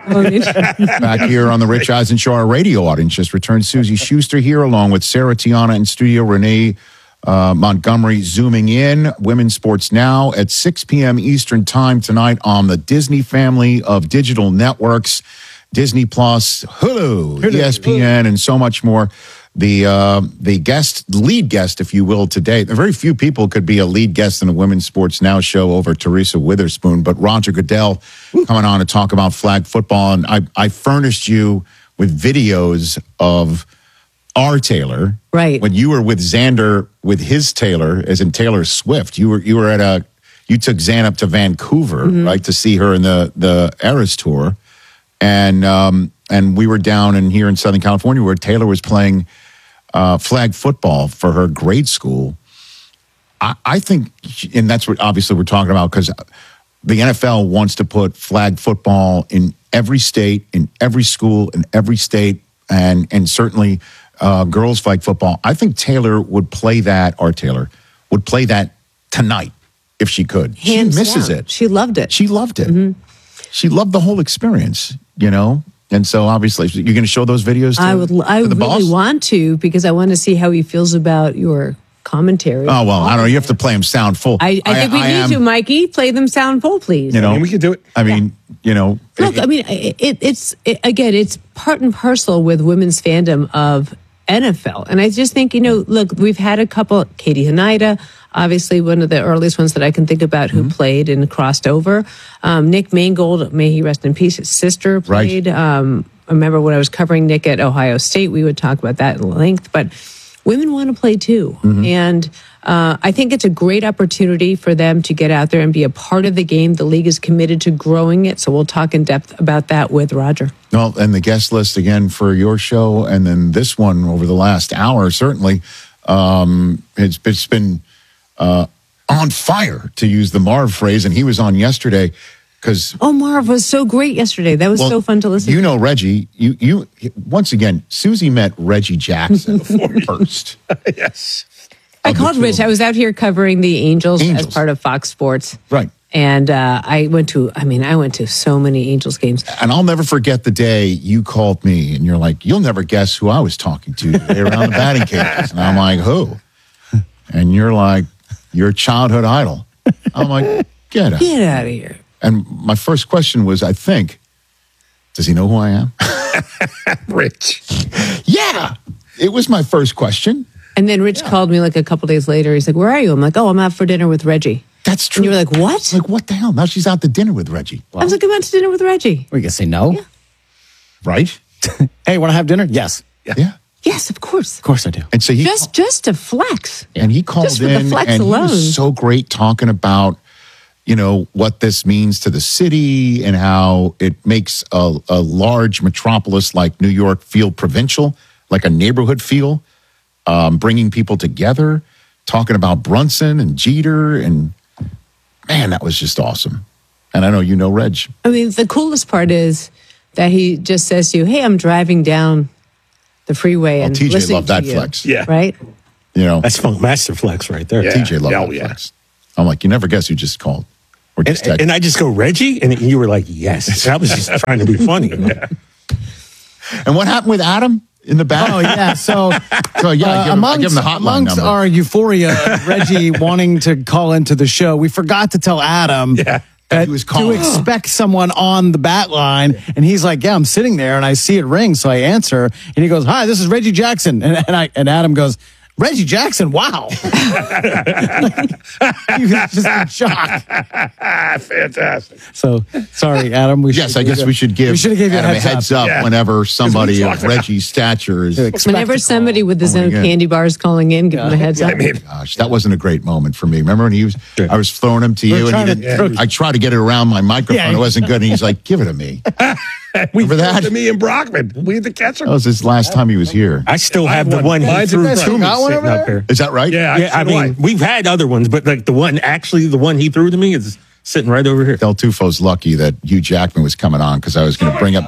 Back here on the Rich Eisen Show, our radio audience just returned. Susie Schuster here, along with Sarah Tiana in studio, Renee Montgomery zooming in. Women's Sports Now at 6 p.m. Eastern Time tonight on the Disney family of digital networks, Disney Plus, Hulu, ESPN, and so much more. The lead guest, if you will, today. Very few people could be a lead guest in a Women's Sports Now show over Teresa Witherspoon, but Roger Goodell coming on to talk about flag football. And I furnished you with videos of our Taylor. Right. When you were with Xander, with his Taylor, as in Taylor Swift, you took Xan up to Vancouver, right, to see her in the Eras Tour. And we were down in here in Southern California where Taylor was playing flag football for her grade school. I think, and that's what obviously we're talking about, because the NFL wants to put flag football in every state, in every school, in every state, and certainly girls flag football. I think Taylor would play that, or Taylor would play that tonight if she could. Hands she misses down. it. She loved it. She loved it. She loved the whole experience, And so, obviously, you're going to show those videos to I the boss? really want to, because I want to see how he feels about your commentary. Oh, well, I don't know. You have to play them sound full. I think we need to, Mikey. Play them sound full, please. We could do it. I mean, Look, it's part and parcel with women's fandom of NFL. And I just think, look, we've had a couple, Katie Hanida, obviously one of the earliest ones that I can think about who played and crossed over. Nick Mangold, may he rest in peace, his sister played. Right. I remember when I was covering Nick at Ohio State, we would talk about that in length. But women want to play too. And I think it's a great opportunity for them to get out there and be a part of the game. The league is committed to growing it. So we'll talk in depth about that with Roger. Well, and the guest list again for your show, and then this one over the last hour, certainly, it's been on fire, to use the Marv phrase, and he was on yesterday because Marv was so great yesterday. That was so fun to listen to. Reggie, you once again, Susie met Reggie Jackson first. Yes. I called Rich. I was out here covering the Angels as part of Fox Sports. Right. And I went to so many Angels games. And I'll never forget the day you called me and you're like, you'll never guess who I was talking to today around the batting cages. And I'm like, who? And you're like, your childhood idol. I'm like, get out of here. And my first question was, I think, does he know who I am? Rich. Yeah. It was my first question. And then Rich called me like a couple days later. He's like, where are you? I'm like, I'm out for dinner with Reggie. That's true. And you were like, what? Like, what the hell? Now she's out to dinner with Reggie. I was like, I'm out to dinner with Reggie. Are you going to say no? Yeah. Right? Hey, want to have dinner? Yes. Yeah. Yes, of course. Of course I do. And so he just to flex. And he called just in the flex and alone. He was so great talking about, what this means to the city and how it makes a large metropolis like New York feel provincial, like a neighborhood feel, bringing people together, talking about Brunson and Jeter, and man, that was just awesome. And I know you know Reg. I mean, the coolest part is that he just says to you, hey, I'm driving down the freeway and TJ listening loved that to you. flex. Yeah. Right? That's Funk Master Flex right there. Yeah. TJ loved that flex. I'm like, you never guess who just called. Or just and I just go, Reggie? And you were like, yes. And I was just trying to be funny. Yeah. And what happened with Adam in the back? Oh, yeah. So, I give him the hotline amongst number. our euphoria, Reggie wanting to call into the show, we forgot to tell Adam he was to expect someone on the bat line. And he's like, yeah, I'm sitting there and I see it ring. So I answer and he goes, hi, this is Reggie Jackson. And Adam goes, Reggie Jackson, wow. He was just in shock. Fantastic. So, sorry, Adam. I guess we should give Adam a heads up whenever somebody of Reggie's stature is. Whenever somebody with his own candy bars calling in, give him a heads up. Gosh, that wasn't a great moment for me. Remember when I was throwing him to you, and I tried to get it around my microphone. It wasn't good, and he's like, give it to me. Remember that? To me and Brockman. We had the catcher. That was his last time he was here. I still have the one he threw to me sitting up here. Is that right? Yeah, I mean, we've had other ones, but like the one he threw to me is sitting right over here. Del Tufo's lucky that Hugh Jackman was coming on because I was going to bring up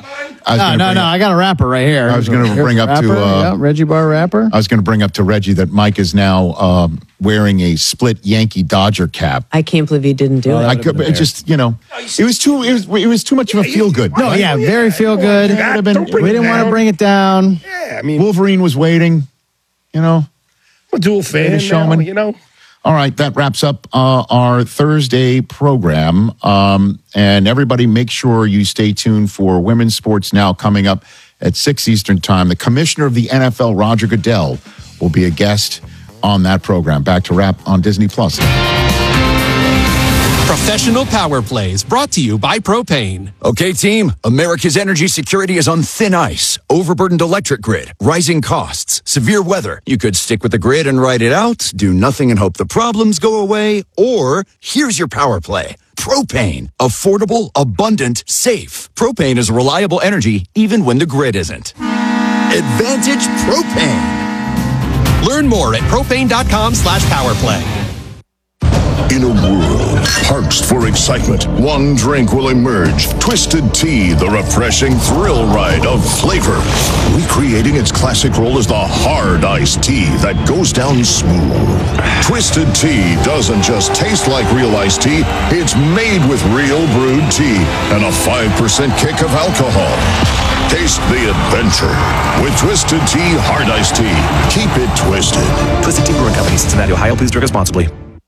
No, I got a rapper right here. I was going to bring up to Reggie Bar rapper. I was going to bring up to Reggie that Mike is now wearing a split Yankee Dodger cap. I can't believe he didn't do it. I could, it just, it was too much of a feel good. No, yeah, very feel good. We didn't want to bring it down. Yeah, I mean, Wolverine was waiting. I'm a dual fan. Showman. Now, All right, that wraps up our Thursday program. And everybody, make sure you stay tuned for Women's Sports Now coming up at 6 Eastern Time. The commissioner of the NFL, Roger Goodell, will be a guest on that program. Back to wrap on Disney Plus. Professional Power Plays brought to you by Propane. Okay, team, America's energy security is on thin ice. Overburdened electric grid, rising costs, severe weather. You could stick with the grid and ride it out, do nothing and hope the problems go away, or here's your power play. Propane. Affordable, abundant, safe. Propane is reliable energy even when the grid isn't. Advantage Propane. Learn more at propane.com/powerplay. In a world parched for excitement, one drink will emerge. Twisted Tea, the refreshing thrill ride of flavor. Recreating its classic role as the hard iced tea that goes down smooth. Twisted Tea doesn't just taste like real iced tea, it's made with real brewed tea and a 5% kick of alcohol. Taste the adventure with Twisted Tea Hard Iced Tea. Keep it twisted. Twisted Tea Brewing Company, Cincinnati, Ohio. Please drink responsibly.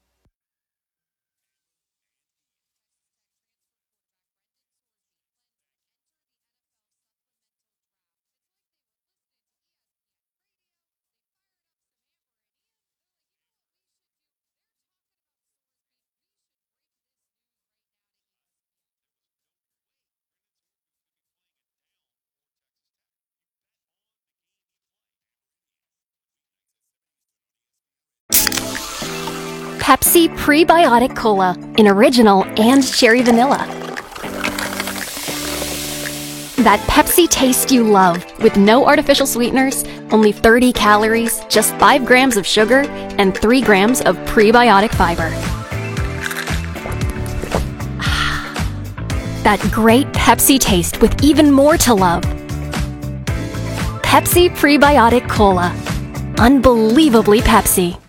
Pepsi Prebiotic Cola in original and cherry vanilla. That Pepsi taste you love with no artificial sweeteners, only 30 calories, just 5 grams of sugar, and 3 grams of prebiotic fiber. That great Pepsi taste with even more to love. Pepsi Prebiotic Cola. Unbelievably Pepsi.